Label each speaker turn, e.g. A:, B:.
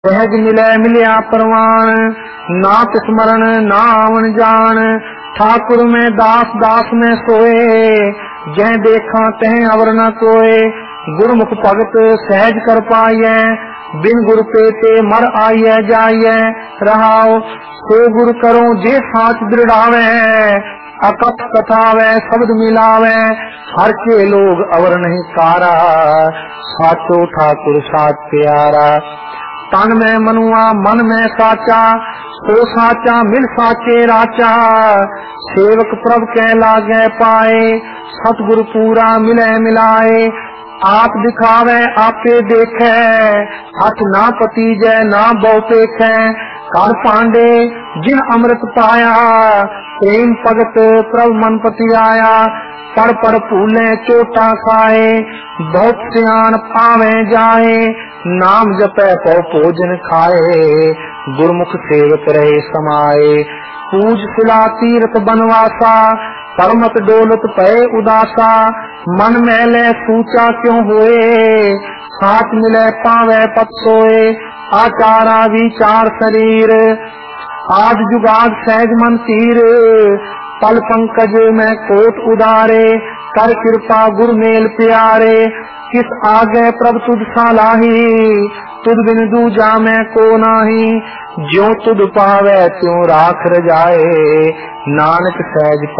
A: सहज मिलै मिलिया परवान, नाथ स्मरण नावन जान। ठाकुर में दास दास में सोए, जह देखा तह अवर न कोय। गुरमुख भगत सहज कर पाइय, बिन गुर पेटे मर आइय जाइय। रहाओ सो गुर करो जे साच दृढ़ावे, अकथ कथावे शब्द मिलावे। हर के लोग अवर नहीं कारा, साचो ठाकुर साच प्यारा। तन में मनुआ मन में साचा, सो साचा मिल साचे राचा। सेवक प्रभ के लागे पाए, सतगुरु पूरा मिले मिलाए। आप दिखावे आपे देखे, हथ ना पति जय ना बहु पेखे। कर पांडे जिन अमृत पाया, प्रेम भगत प्रभ मन पति आया। पढ़ पढ़ फूले चोटा खाए, बहुत सियान पावे जाए। नाम जपै पौ भोजन खाए, गुरमुख सेवक रहे समाए। पूज सिला तीर्थ बनवासा, परमत डोलत पए उदासा। मन मैले सूचा क्यों होए, साथ मिले पावे पत सोए। आचारा विचार शरीर, आज जुगाद सहज मन तीर। पल पंकज में कोट उदारे, कर कृपा गुर मेल प्यारे। किस आगे प्रभ तुझ सालाही, तुझ बिन दूजा मैं को नाही। ज्यों तुझ पावे त्यों राख रजाए, नानक सहज